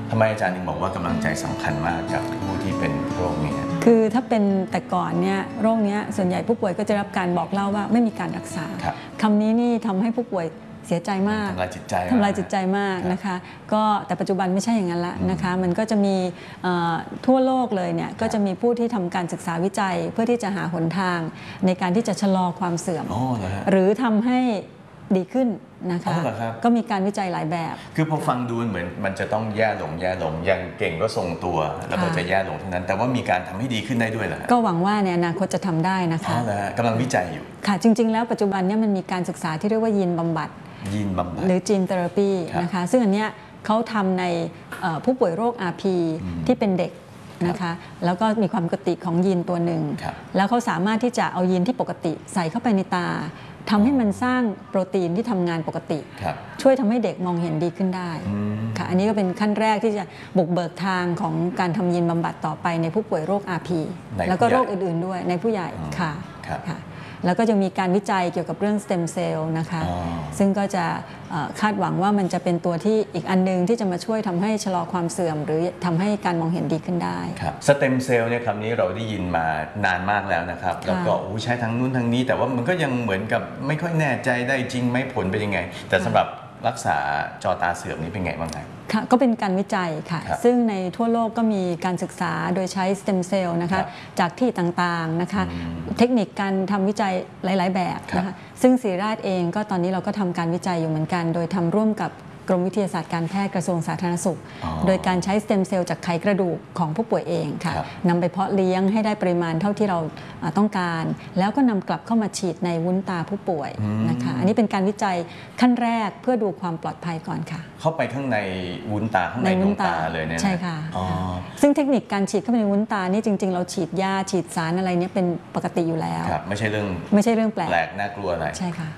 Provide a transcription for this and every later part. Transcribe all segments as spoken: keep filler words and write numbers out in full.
ทำไมอาจารย์ถึงบอกว่ากำลังใจสำคัญมากกับผู้ที่เป็นโรคนี้คือถ้าเป็นแต่ก่อนเนี่ยโรคนี้ส่วนใหญ่ผู้ป่วยก็จะรับการบอกเล่าว่าไม่มีการรักษาคำนี้นี่ทำให้ผู้ป่วยเสียใจมากทำลายจิตใจทำลายจิตใจมากนะคะก็แต่ปัจจุบันไม่ใช่อย่างนั้นละนะคะมันก็จะมีทั่วโลกเลยเนี่ยก็จะมีผู้ที่ทำการศึกษาวิจัยเพื่อที่จะหาหนทางในการที่จะชะลอความเสื่อมหรือทำให้ดีขึ้นนะคะก็มีการวิจัยหลายแบบคือพอฟังดูเหมือนมันจะต้องแย่ลงแย่ลงยังเก่งก็ทรงตัวแล้วก็จะแย่ลงเท่านั้นแต่ว่ามีการทำให้ดีขึ้นได้ด้วยเหรอก็หวังว่าในอนาคตจะทำได้นะคะกำลังวิจัยอยู่ค่ะจริงๆแล้วปัจจุบันนี้มันมีการศึกษาที่เรียกว่ายีนบำบัดยีนบำบัดหรือจีนเทอราปีนะคะซึ่งอันเนี้ยเขาทำในผู้ป่วยโรค อาร์ พี ที่เป็นเด็กนะคะแล้วก็มีความปกติของยีนตัวหนึ่งแล้วเขาสามารถที่จะเอายีนที่ปกติใส่เข้าไปในตาทำให้มันสร้างโปรตีนที่ทำงานปกติช่วยทำให้เด็กมองเห็นดีขึ้นได้ค่ะอันนี้ก็เป็นขั้นแรกที่จะบุกเบิกทางของการทำยีนบำบัดต่อไปในผู้ป่วยโรค อาร์ พี แล้วก็โรคอื่นๆด้วยในผู้ใหญ่ค่ะค่ะแล้วก็จะมีการวิจัยเกี่ยวกับเรื่องสเต็มเซลล์นะคะซึ่งก็จะคาดหวังว่ามันจะเป็นตัวที่อีกอันนึงที่จะมาช่วยทำให้ชะลอความเสื่อมหรือทำให้การมองเห็นดีขึ้นได้สเต็มเซลล์เนี่ยคำนี้เราได้ยินมานานมากแล้วนะครับแล้วก็ใช้ทั้งนู้นทั้งนี้แต่ว่ามันก็ยังเหมือนกับไม่ค่อยแน่ใจได้จริงไหมผลเป็นยังไงแต่สำหรับรักษาจอตาเสื่อมนี้เป็นไงบ้างครับค่ะก็เป็นการวิจัยค่ะซึ่งในทั่วโลกก็มีการศึกษาโดยใช้สเต็มเซลล์นะคะจากที่ต่างๆนะคะเทคนิคการทำวิจัยหลายๆแบบนะคะซึ่งศิริราชเองก็ตอนนี้เราก็ทำการวิจัยอยู่เหมือนกันโดยทำร่วมกับกรมวิทยาศาสตร์การแพทย์กระทรวงสาธารณสุขโดยการใช้สเต็มเซลล์จากไขกระดูกของผู้ป่วยเองค่ะนำไปเพาะเลี้ยงให้ได้ปริมาณเท่าที่เราต้องการแล้วก็นำกลับเข้ามาฉีดในวุ้นตาผู้ป่วยนะคะอันนี้เป็นการวิจัยขั้นแรกเพื่อดูความปลอดภัยก่อนค่ะเข้าไปข้างในวุ้นตาข้างในดวงตาเลยเนี่ยใช่ค่ะซึ่งเทคนิคการฉีดเข้าไปในวุ้นตานี่จริงๆเราฉีดยาฉีดสารอะไรเนี่ยเป็นปกติอยู่แล้วไม่ใช่เรื่องไม่ใช่เรื่องแปลกแปลกน่ากลัวอะไรใช่ค่ะ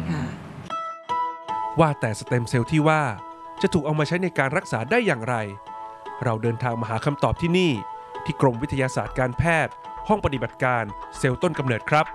ว่าแต่สเต็มเซลล์ที่ว่าจะถูกเอามาใช้ในการรักษาได้อย่างไร เราเดินทางมาหาคำตอบที่นี่ที่กรมวิทยาศาสตร์การแพทย์ห้องปฏิบัติการเซลล์ต้นกำเนิดครับ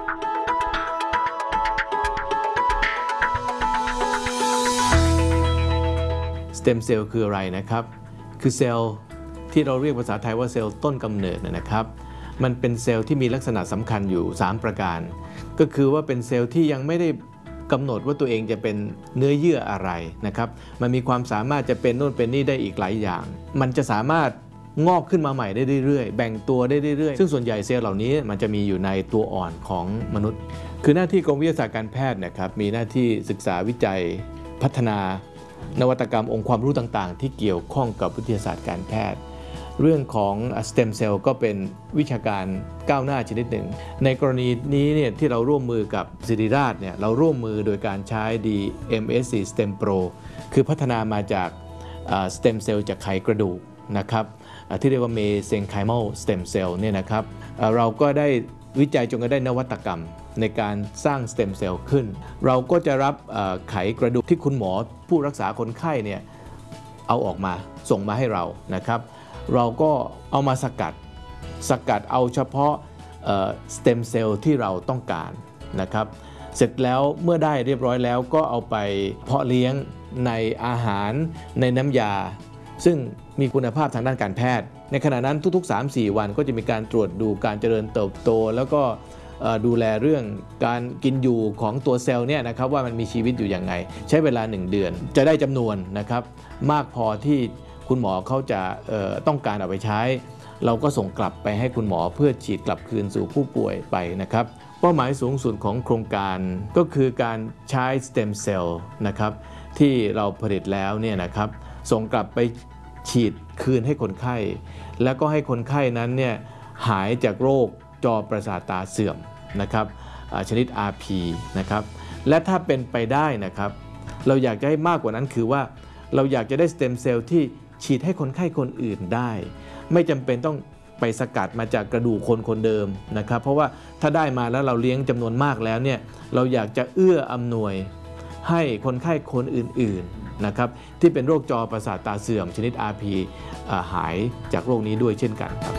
สเต็มเซลล์คืออะไรนะครับคือเซลล์ที่เราเรียกภาษาไทยว่าเซลล์ต้นกำเนิดนะครับมันเป็นเซลล์ที่มีลักษณะสำคัญอยู่สามประการก็คือว่าเป็นเซลล์ที่ยังไม่ได้กำหนดว่าตัวเองจะเป็นเนื้อเยื่ออะไรนะครับมันมีความสามารถจะเป็นโน่นเป็นนี่ได้อีกหลายอย่างมันจะสามารถงอกขึ้นมาใหม่ได้เรื่อยๆแบ่งตัวได้เรื่อยๆซึ่งส่วนใหญ่เซลล์เหล่านี้มันจะมีอยู่ในตัวอ่อนของมนุษย์คือหน้าที่กรมวิทยาศาสตร์การแพทย์นะครับมีหน้าที่ศึกษาวิจัยพัฒนานวัตกรรมองค์ความรู้ต่างๆที่เกี่ยวข้องกับวิทยาศาสตร์การแพทย์เรื่องของสเต็มเซลล์ก็เป็นวิชาการก้าวหน้าชนิดหนึ่งในกรณีนี้เนี่ยที่เราร่วมมือกับศิริราชเนี่ยเราร่วมมือโดยการใช้ ดี เอ็ม เอส ซี Stem Pro คือพัฒนามาจากสเต็มเซลล์จากไขกระดูกนะครับที่เรียกว่า Mesenchymal Stem Cell เนี่ยนะครับเราก็ได้วิจัยจนกระทั่งได้นวัตกรรมในการสร้างสเต็มเซลล์ขึ้นเราก็จะรับไขกระดูกที่คุณหมอผู้รักษาคนไข้เนี่ยเอาออกมาส่งมาให้เรานะครับเราก็เอามาสกัดสกัดเอาเฉพาะสเต็มเซลล์ที่เราต้องการนะครับเสร็จแล้วเมื่อได้เรียบร้อยแล้วก็เอาไปเพาะเลี้ยงในอาหารในน้ำยาซึ่งมีคุณภาพทางด้านการแพทย์ในขณะนั้นทุกๆ สามถึงสี่ วันก็จะมีการตรวจดูการเจริญเติบโตแล้วก็ดูแลเรื่องการกินอยู่ของตัวเซลล์เนี่ยนะครับว่ามันมีชีวิตอยู่ยังไงใช้เวลาหนึ่งเดือนจะได้จำนวนนะครับมากพอที่คุณหมอเขาจะต้องการเอาไปใช้เราก็ส่งกลับไปให้คุณหมอเพื่อฉีดกลับคืนสู่ผู้ป่วยไปนะครับเป้าหมายสูงสุดของโครงการก็คือการใช้สเต็มเซลล์นะครับที่เราผลิตแล้วเนี่ยนะครับส่งกลับไปฉีดคืนให้คนไข้แล้วก็ให้คนไข้นั้นเนี่ยหายจากโรคจอประสาทตาเสื่อมนะครับชนิด อาร์ พี นะครับและถ้าเป็นไปได้นะครับเราอยากจะให้มากกว่านั้นคือว่าเราอยากจะได้สเต็มเซลล์ที่ฉีดให้คนไข้คนอื่นได้ไม่จำเป็นต้องไปสกัดมาจากกระดูกคนคนเดิมนะครับเพราะว่าถ้าได้มาแล้วเราเลี้ยงจำนวนมากแล้วเนี่ยเราอยากจะเอื้ออำนวยให้คนไข้คนอื่นๆนะครับที่เป็นโรคจอประสาทตาเสื่อมชนิด อาร์ พี หายจากโรคนี้ด้วยเช่นกันครับ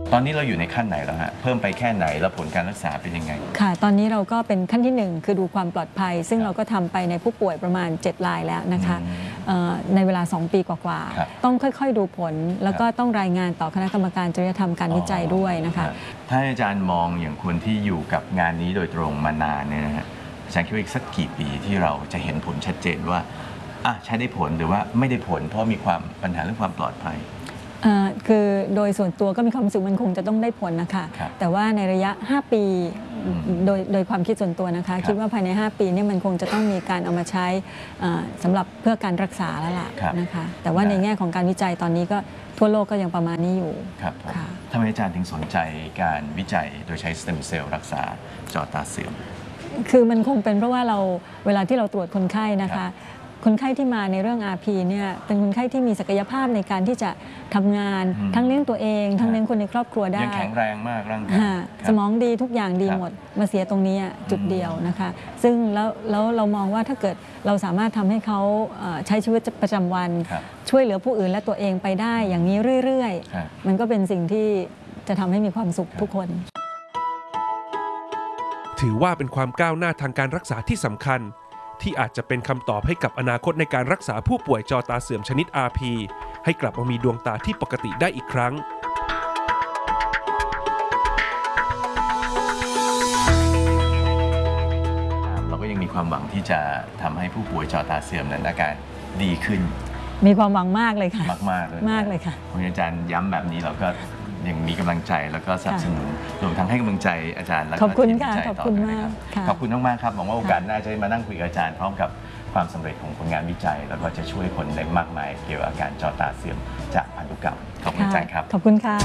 ตอนนี้เราอยู่ในขั้นไหนแล้วฮะเพิ่มไปแค่ไหนแล้วผลการรักษาเป็นยังไงค่ะตอนนี้เราก็เป็นขั้นที่หนึ่งคือดูความปลอดภัย ซึ่งเราก็ทำไปในผู้ป่วยประมาณเจ็ดรายแล้วนะคะในเวลาสองปีกว่าๆต้องค่อยๆดูผลแล้วก็ต้องรายงานต่อคณะกรรมการจริยธรรมการวิจัยด้วยนะคะถ้าอาจารย์มองอย่างคนที่อยู่กับงานนี้โดยตรงมานานเนี่ยนะฮะอาจารย์คิดว่าอีกสักกี่ปีที่เราจะเห็นผลชัดเจนว่าอ่ะใช้ได้ผลหรือว่าไม่ได้ผลเพราะมีความปัญหาเรื่องความปลอดภัยคือโดยส่วนตัวก็มีความรู้สึกมันคงจะต้องได้ผลนะคะแต่ว่าในระยะห้าปีโดยโดยความคิดส่วนตัวนะคะคิดว่าภายในห้าปีนี้มันคงจะต้องมีการเอามาใช้สำหรับเพื่อการรักษาแล้วล่ะนะคะแต่ว่าในแง่ของการวิจัยตอนนี้ก็ทั่วโลกก็ยังประมาณนี้อยู่ครับทำไมอาจารย์ถึงสนใจการวิจัยโดยใช้สเต็มเซลล์รักษาจอตาเสื่อมคือมันคงเป็นเพราะว่าเราเวลาที่เราตรวจคนไข้นะคะคนไข้ที่มาในเรื่อง อาร์ พี เนี่ยเป็นคนไข้ที่มีศักยภาพในการที่จะทำงานทั้งเลี้ยงตัวเองทั้งเลี้ยงคนในครอบครัวได้ยังแข็งแรงมากร่างกายสมองดีทุกอย่างดีหมดมาเสียตรงนี้จุดเดียวนะคะซึ่งแล้วแล้วเรามองว่าถ้าเกิดเราสามารถทำให้เขาใช้ชีวิตประจำวันช่วยเหลือผู้อื่นและตัวเองไปได้อย่างนี้เรื่อยๆมันก็เป็นสิ่งที่จะทำให้มีความสุขทุกคนถือว่าเป็นความก้าวหน้าทางการรักษาที่สำคัญที่อาจจะเป็นคำตอบให้กับอนาคตในการรักษาผู้ป่วยจอตาเสื่อมชนิด อาร์ พี ให้กลับมามีดวงตาที่ปกติได้อีกครั้งเราก็ยังมีความหวังที่จะทำให้ผู้ป่วยจอตาเสื่อมนั้นอาการดีขึ้นมีความหวังมากเลยค่ะมากๆเลยมากเลยค่ะอาจารย์ย้ำแบบนี้เราก็ยังมีกำลังใจแล้วก็สนับสนุนรวมทั้งให้กำลังใจอาจารย์และก็ทีมวิจัยต่อไปครับขอบคุณมากๆครับหวังว่าโอกาสหน้าจะมานั่งคุยกับอาจารย์พร้อมกับความสำเร็จของผลงานวิจัยแล้วก็จะช่วยคนได้มากมายเกี่ยวกับอาการจอตาเสื่อมจากพันธุกรรมขอบคุณอาจารย์ครับขอบคุณค่ะ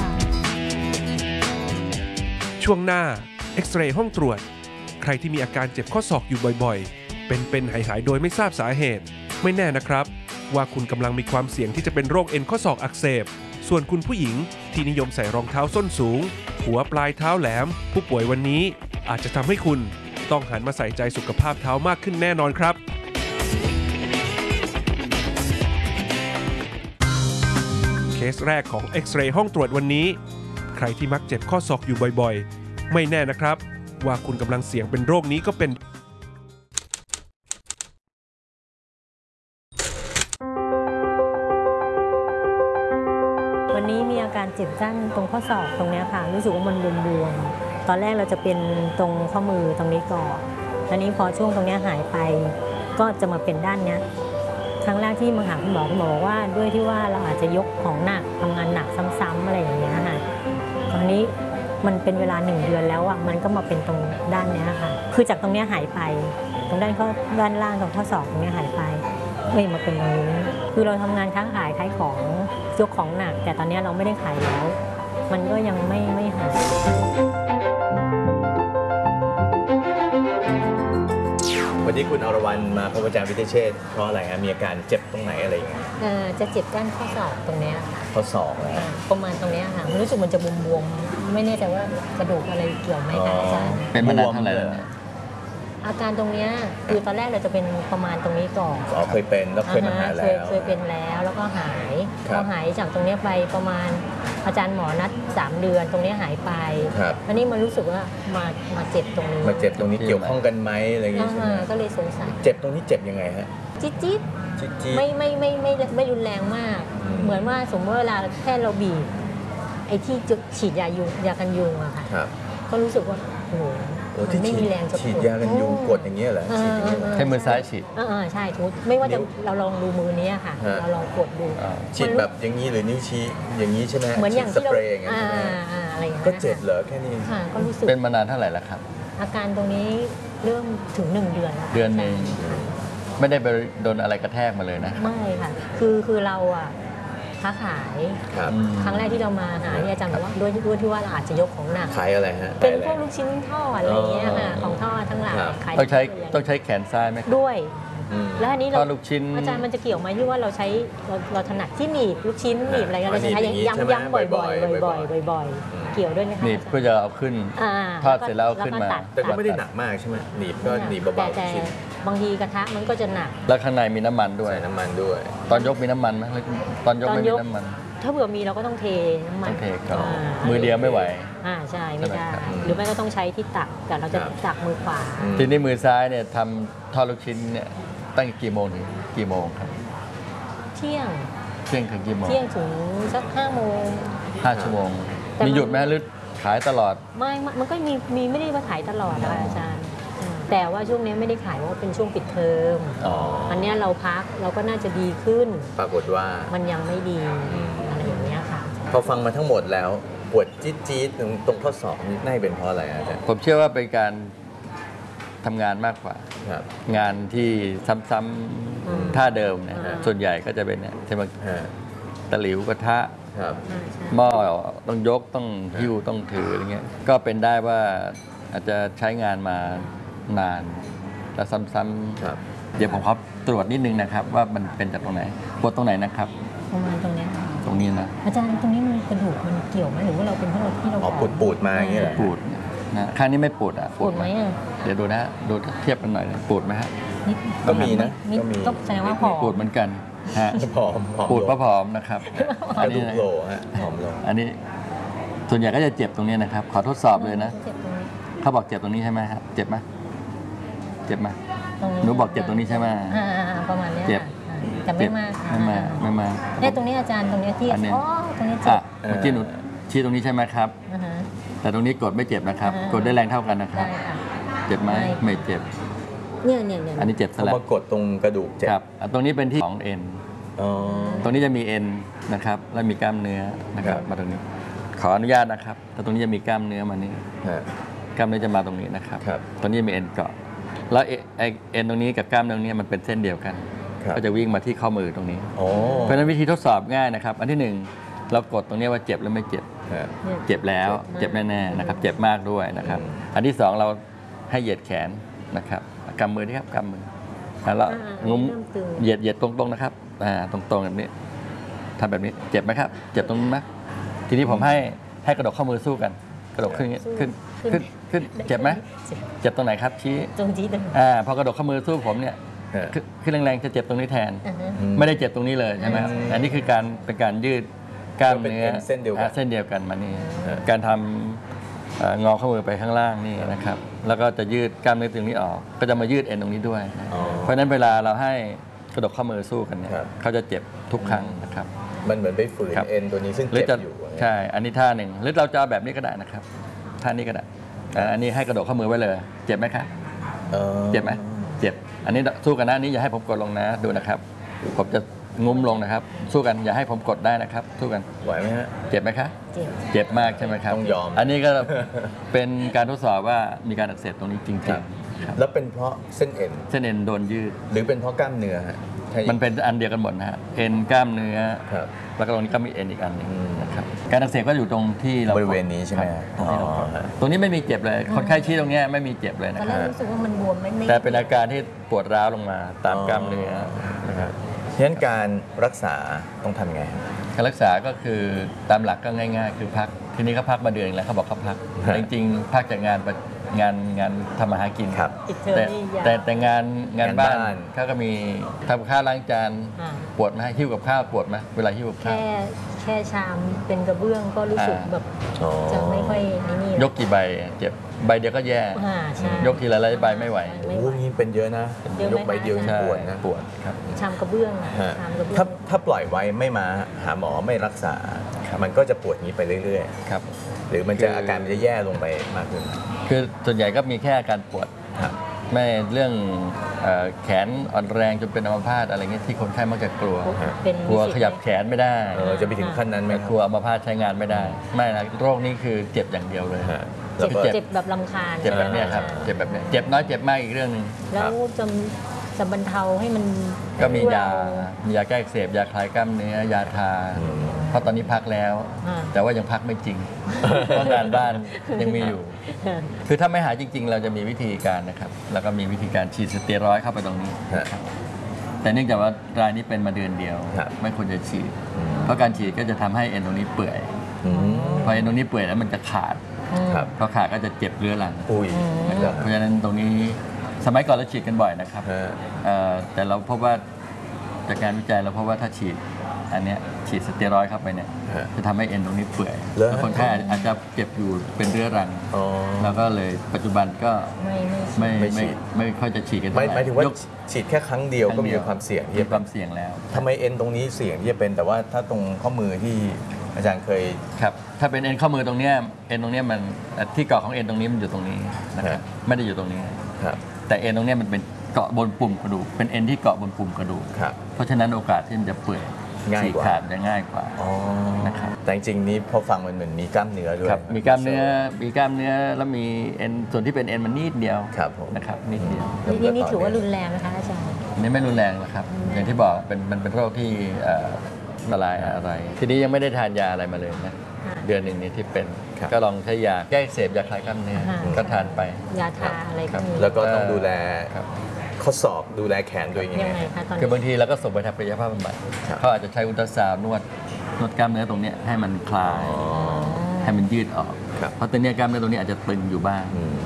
ช่วงหน้าเอ็กซเรย์ห้องตรวจใครที่มีอาการเจ็บข้อศอกอยู่บ่อยๆเป็นๆหายๆโดยไม่ทราบสาเหตุไม่แน่นะครับว่าคุณกำลังมีความเสี่ยงที่จะเป็นโรคเอ็นข้อศอกอักเสบส่วนคุณผู้หญิงที่นิยมใส่รองเท้าส้นสูงหัวปลายเท้าแหลมผู้ป่วยวันนี้อาจจะทำให้คุณต้องหันมาใส่ใจสุขภาพเท้ามากขึ้นแน่นอนครับเคสแรกของเอ็กซเรย์ห้องตรวจวันนี้ใครที่มักเจ็บข้อศอกอยู่บ่อยๆไม่แน่นะครับว่าคุณกำลังเสี่ยงเป็นโรคนี้ก็เป็นวันนี้มีอาการเจ็บด้านตรงข้อศอกตรงนี้ค่ะรู้สึกว่ามันบวมๆตอนแรกเราจะเป็นตรงข้อมือตรงนี้ก่อนแล้วนี้พอช่วงตรงนี้หายไปก็จะมาเป็นด้านนี้ครั้งแรกที่มาหาคุณหมอคุณหมอบอกว่าด้วยที่ว่าเราอาจจะยกของหนักทำงานหนักซ้ำๆอะไรอย่างเงี้ยค่ะตอนนี้มันเป็นเวลาหนึ่งเดือนแล้วอ่ะมันก็มาเป็นตรงด้านนี้ค่ะคือจากตรงนี้หายไปตรงด้านข้อด้านล่างตรงข้อศอกตรงนี้หายไปไม่มาเป็นตรงนี้คือเราทำงานค้าขายขายของยกของหนักแต่ตอนนี้เราไม่ได้ขายแล้วมันก็ยังไม่ไม่หายวันนี้คุณอรวรรณมาพบอาจารย์วิเทศเชษฐ์เพราะอะไรครับมีอาการเจ็บตรงไหนอะไรอย่างเงี้ยจะเจ็บด้านข้อศอกตรงนี้ค่ะข้อศอกนะประมาณตรงนี้ค่ะมันรู้สึกมันจะบวมๆไม่แน่ใจว่ากระดูกอะไรเกี่ยวไหมคะอาจารย์เป็นมานานเท่าไหร่แล้วอาการตรงนี้คือตอนแรกเราจะเป็นประมาณตรงนี้ก่อนอ๋อเคยเป็นแล้วเคยมาหาแล้วเคยเป็นแล้วแล้วก็หายพอหายจากตรงนี้ไปประมาณอาจารย์หมอนัดสามเดือนตรงนี้หายไปอันนี้มันรู้สึกว่ามามาเจ็บตรงนี้มาเจ็บตรงนี้เกี่ยวข้องกันไหมอะไรอย่างเงี้ยใช่ไหมก็เลยสงสัยเจ็บตรงนี้เจ็บยังไงฮะจี๊ดจี๊ดไม่ไม่ไม่ไม่ไม่รุนแรงมากเหมือนว่าสมมติเวลาแค่เราบีบไอ้ที่จะฉีดยายุงยากันยุงอะค่ะก็รู้สึกว่าโอ้โหมันไม่มีแรงจะฉีดยากันยุงกดอย่างเงี้ยเหรอให้มือซ้ายฉีดอ่าใช่ทุกไม่ว่าจะเราลองดูมือนี้ค่ะเราลองกดดูฉีดแบบอย่างนี้หรือนิ้วชี้อย่างนี้ใช่ไหมเหมือนอย่างที่เราอย่างเงี้ยอะไรอย่างเงี้ยก็เจ็บเหรอแค่นี้ค่ะก็รู้สึกเป็นมานานเท่าไหร่แล้วครับอาการตรงนี้เริ่มถึงหนึ่งเดือนแล้วเดือนนึงไม่ได้ไปโดนอะไรกระแทกมาเลยนะไม่ค่ะคือคือเราอ่ะค้าขายครั้งแรกที่เรามาหาอาจารย์บอกว่าด้วยด้วยที่ว่าเราอาจจะยกของหนักขายอะไรฮะเป็นพวกลูกชิ้นทอดอะไรเงี้ยค่ะของทอดทั้งหลายต้องใช้ต้องใช้แขนซ้ายไหมด้วยแล้วอันนี้เราลูกชิ้นอาจารย์มันจะเกี่ยวไหมที่ว่าเราใช้เราเราถนัดที่หนีบลูกชิ้นหนีบอะไรกันเราจะใช้ย้ำย้ำบ่อยบ่อยบ่อยบ่อยบ่อยเกี่ยวด้วยไหมคะหนีบเพื่อจะเอาขึ้นทอดเสร็จแล้วขึ้นมาแต่ก็ไม่ได้หนักมากใช่ไหมหนีบก็หนีบเบาๆชิ้นบางทีกระทะมันก็จะหนักแล้วข้างในมีน้ำมันด้วยน้ำมันด้วยตอนยกมีน้ำมันไหมตอนยกไม่มีน้ำมันถ้าเผื่อมีเราก็ต้องเทน้ำมันต้องเทก่อนอ่ามือเดียวไม่ไหวอ่าใช่ไม่ได้ใช่ไหมครับหรือไม่ก็ต้องใช้ที่ตักแต่เราจะครับตักมือขวาอืมทีนี้มือซ้ายเนี่ยทำทอดลูกชิ้นเนี่ยตั้งกี่โมงถึงกี่โมงครับเที่ยงเที่ยงถึงกี่โมงเที่ยงถึงสักห้าโมงห้าชั่วโมงแต่มันมีหยุดไหมหรือขายตลอดไม่ไม่มันก็มีมีไม่ได้มาขายตลอดนะคะอาจารย์อืมแต่ว่าช่วงนี้ไม่ได้ขายเพราะว่าเป็นช่วงปิดเทอมอ๋ออันเนี้ยเราพักเราก็น่าจะดีขึ้นปรากฏว่ามันยังไม่ดีอะไรอย่างเงี้ยค่ะพอฟังมาทั้งหมดแล้วปวดจี๊ดจี๊ดตรงตรงข้อศอกนี่น่าจะเป็นเพราะอะไรอาจารย์ผมเชื่อว่าเป็นการทำงานมากกว่าครับงานที่ซ้อืมำๆท่าเดิมเนี่ยอ่าส่วนใหญ่ก็จะเป็นเนี่ยใช่ไหมฮะตะหลิวกระทะครับอ่าใช่หม้อต้องยกต้องหิ้วต้องถืออะไรเงี้ยก็เป็นได้ว่าอาจจะใช้งานมานานแล้วซ้ำครับๆเดี๋ยวผมขอตรวจนิดนึงนะครับ ว่ามันเป็นจากตรงไหนปวดตรงไหนนะครับประมาณตรงเนี้ยค่ะตรงนี้นะอาจารย์ตรงนี้มันกระดูกมันเกี่ยวไหมหรือว่าเราเป็นเพราะเราที่เราอ๋อปูดปูดมาอย่างเงี้ยเหรอปวดนะข้างนี้ไม่ปวดอ่ะปวดไหมอ่ะเดี๋ยวดูนะฮะดูเทียบกันหน่อยนะปวดไหมฮะนิดก็มีนะนิดก็มีต้องแสดงว่าผอมปวดเหมือนกันฮะผอมผอมปวดลงก็ผอมนะครับกอันระดูนี้กนะโผล่ฮะผอมลงอันนี้ส่วนใหญ่ก็จะเจ็บตรงนี้นะครับ ขอทดสอบเลยนะเจ็บตรงนี้เขาบอกเจ็บตรงนี้ใช่ไหมครับเจ็บไหมเจ็บไหมตรงนี้หนูบอกเจ็บตรงนี้ใช่ไหมอ่าๆๆประมาณเนี้ยเจ็บค่ะแต่ไม่มากไม่มากไม่มากเนี่ยตรงนี้อาจารย์ตรงเนี้ยที่อันนี้อ๋อตรงนี้เจ็อ่ะบเมื่อกี้หนูชี้ตรงนี้ใช่ไหมครับอ่าฮะแต่ตรงนี้กดไม่เจ็บนะครับอ่าก กดได้แรงเท่ากันนะครับได้ค่ะเจ็บไหมไม่ไม่เจ็บเนี่ยเนี่ยเนี่ยอันนี้เจ็บซะเขาแล้วมากดตรงกระดูกเจ็บครับอ่ะตรงนี้เป็นที่ของเอ็นอ๋อตรงนี้จะมีเอ็นนะครับแล้วมีกล้ามเนื้อนะครับครับมาตรงนี้ ขออนุญาตนะครับแต่ตรงนี้จะมีกล้ามเนื้อมานี่ฮะกล้ามเนื้อจะมาตรงนี้นะครับครับตรงนี้มีเอ็นเกาะแล้วเอไอ้เอ็นตรงนี้กับกล้ามเนื้อตรงนี้มันเป็นเส้นเดียวกันครับก็จะวิ่งมาที่ข้อมือตรงนี้โอ้เพราะฉะนั้นวิธีทดสอบง่ายนะครับ อันที่หนึ่งเรากดตรงนี้ว่าเจ็บหรือไม่เจ็บฮะเนี่ยเจ็บแล้วเจ็บแน่ๆนะครับ เจ็บมากด้วยนะครับอืมอันที่สองเราให้เหยียดแขนนะครับกำมือนี่ครับกำมือแล้วเราอ่าๆงุ้มเริ่มตึงเหยียดเหยียดตรงๆนะครับอ่าตรงๆแบบนี้ทำแบบนี้เจ็บไหมครับ เจ็บตรงนี้ไหมทีนี้ผมให้ให้กระดกข้อมือสู้กัน กระดกขึ้นอย่างนี้สู้ขึ้นขึ้นขึ้นเจ็บไหมเจ็บเจ็บตรงไหนครับชี้ตรงที่ตรงอ่าพอกระดกข้อมือสู้ผมเนี่ยฮะขึ้นขึ้นแรงๆจะเจ็บตรงนี้แทนอ่าฮะอืมไม่ได้เจ็บตรงนี้เลยใช่ไหมครับอืมอันนี้คือการเป็นการยืดกล้ามเนื้อก็เป็นเส้นเดียวกันอ่าเส้นเดียวกันมานี่ฮะการทำเอ่องอข้อมือไปข้างล่างนี่นะครับ แล้วก็จะยืดกล้ามเนื้อตรงนี้ออก ก็จะมายืดเอ็นตรงนี้ด้วยนะอ๋อเพราะฉะนั้นเวลาเราให้กระดกข้อมือสู้กันเนี่ยครับเขาจะเจ็บทุกครั้งนะครับมันเหมือนไปฝืนครับเอ็นตัวนี้ซึ่งหรือเจ็จะบอยู่อย่างเงี้ยใช่ อันนี้ท่าหนึ่งหรือเราจะเอาแบบนี้ก็ได้นะครับ ท่านี้ก็ได้อ่าอันนี้ให้กระดกข้อมือไว้เลย เจ็บไหมครับออเจ็บไหมเจ็บ อันนี้สู้กันนะอันนี้อย่าให้ผมกดลงนะ ดูนะครับ ผมจะงุ้มลงนะครับ สู้กันอย่าให้ผมกดได้นะครับ สู้กันไหวไหมฮะเจ็บไหมคะเจ็บเจ็บมากใช่ไหมครับต้องยอมอันนี้ก็ เป็นการทดสอบว่ามีการอักเสบตรงนี้จริงครับๆครับแล้วเป็นเพราะเส้นเอ็นเส้นเอ็นโดนยืดหรือเป็นเพราะกล้ามเนื้อฮะถ้ามันเป็นอันเดียวกันหมดนะฮะ เอ็นกล้ามเนื้อครับแล้วก็ตรงนี้ก็มีเอ็นอีกอันหนึงอืมนะครับ การอักเสบก็อยู่ตรงที่เราบริเวณนี้ใช่ไหมครับอ๋อตรงที่เรากดฮะตรงนี้ไม่มีเจ็บเลย คนไข้ชี้ตรงเนี้ยไม่มีเจ็บเลยตนะอนคแรรับกรู้สึกว่ามันบวมไม่ไม่แต่เป็นอาการที่ปวดร้าวลงมาตามกล้ามเนื้อนะครับฉะนั้นการรักษาต้องทำยังไงฮะการรักษาก็คือตามหลักก็ง่ายๆ คือพัก ทีนี้เขาพักมาเดือนแล้วเขาบอกเขาพักฮะจริงๆ พักจากงานประงานงานทำมาหากินครับปิดเทอมแต่นี่ยาวแต่แต่งานงานบ้างานนบ้านเขาก็มีทำข้าวล้างจานอ่าปวดไหมหิ้วกับข้าวปวดไหมเวลาหิ้วกับข้าวแค่แค่ชามเป็นกระเบื้องก็รู้สึกอ่าแบบอ๋อจะไม่ค่อยนี่นี่ยกกี่ใบเจ็บใบเดียวก็แย่อ่าใช่ยกทีละหลายใบไม่ไหวโอ้โหนี่เป็นเยอะนะเยอะไหมยกใบเดียวยังใช่ปวดนะปวดครับชามกระเบื้องอะฮะชามกระเบื้อถ้าง ถ้าปล่อยไว้ไม่มาหาหมอไม่รักษา มันก็จะปวดอย่างนี้ไปเรื่อยครับๆ หรือมันจะคือออาการมันจะแย่ลงไปมากขึ้นคือส่วนใหญ่ก็มีแค่อาการปวดครับไม่เรื่องเอ่อแขนอ่อนแรงจนเป็นอัมพาตอะไรเงี้ยที่คนไข้มักจะกลัวเป็นกลัวนิสิตขยับแขนไม่ได้เออจะไปถึงขั้นนั้นไหมครักลัวอัมพาตใช้งานไม่ได้ ไม่นะโรคนี้คือเจ็บอย่างเดียวเลยฮะเจ็บแล้วก็เจ็บแบบลำคาญเจ็บแบบเนี้ยครับเจ็บแบบเนี้ยเจ็บน้อยเจ็บมากอีกเรื่องหนึงแล้วจะจะบรรเทาให้มันก็มียาช่วเรมียาแก้อักเสบยาคลายกล้ามเนื้อยาทาอืมเพราะตอนนี้พักแล้วอ่าแต่ว่ายังพักไม่จริง เพราะงานบ้านยังมีอยู่ คือถ้าไม่หายจริง ๆ เราจะมีวิธีการนะครับ แล้วก็มีวิธีการฉีดสเตียรอยด์เข้าไปตรงนี้ฮะแต่เนื่องจากว่ารายนี้เป็นมาเดือนเดียวครับไม่ควรจะฉีดอืมเพราะการฉีดก็จะทำให้เอ็นตรงนี้เปื่อยอืมพอเอ็นตรงนี้เปื่อยแล้วมันจะขาดครับพอขาดก็จะเจ็บเรื้อรังอุ้ยนะครับเพราะฉะนั้นตรงนี้สมัยก่อนเราฉีดกันบ่อยนะครับฮะเอ่อแต่เราพบว่าจากการวิจัยเราพบว่าถ้าฉีดอันเนี้ยฉีดสเตียรอยด์เข้าไปเนี่ยฮะจะทำให้เอ็นตรงนี้เปื่อยเหรอแล้วคนไข้อาจจะเจ็บอยู่เป็นเรื้อรังอ๋อแล้วก็เลยปัจจุบันก็ไม่ไม่ไม่ไม่ฉีไม่ดไม่ค่อยจะฉีดกันหมายเท่ไหร่หมายถึงว่ายกฉีดแค่ครั้งเดียวก็มีรั้งดีความเสี่ยงที่มีจะความเสี่ยงแล้วทำไมเอ็นตรงนี้เสี่ยงที่จะเป็นแต่ว่าถ้าตรงข้อมือที่อาจารย์เคยครับถ้าเป็นเอ็นข้อมือตรงเนี้ยเอ็นตรงเนี้ยมันที่เกาะของเอ็นตรงนี้มันอยู่ตรงนี้นะครับฮะไม่ได้อยู่ตรงนี้ครับแต่เอ็นตรงเนี้ยมันเป็นเกาะบนปุ่มกระดูกเป็นเอ็นที่เกาะบนปุ่มกระดูกครับเพราะฉะนั้นโอกาสที่มันจะเปื่อยง่ายฉีกกว่าขาดจะง่ายกว่าอ๋อนะครับแต่จริงๆนี้พอฟังมันเหมือนมีกล้ามเนื้อด้วยครับมีกล้ามเนื้อมีกล้ามเนื้อแล้วมีเอ็นส่วนที่เป็นเอ็นมันนิดเดียวครับผมนะครับนิดเดียวนี่นี่นี่ถือว่ารุนแรงนะคะอาจารย์อันนี้ไม่รุนแรงนะครับ อย่างที่บอกเป็นมันเป็นโรคที่เอ่ออันตรายอะไร ทีนี้ยังไม่ได้ทานยาอะไรมาเลยนะค่ะเดือนหนึ่งนี้ที่เป็นครับก็ลองใช้ยาแก้อักเสพยาคลายกล้ามเนื้อค่ะก็ทานไปยาทาอะไรก็มีแล้วก็ต้องดูแลครับข้อศอกดูแลแขนตัวเองยังยังไงไงคะตอนคืนี้อบางทีเราก็ส่งไปทำกายภาพบำบัดครับเขาอาจจะใช้อุลตราซาวด์นวดนวดกล้ามเนื้อตรงเนี้ยให้มันคลาย ให้มันยืดออกครับเพราะตัวเนี้ยกล้ามเนื้อตรงนี้อาจจะตึงอยู่บ้างอืม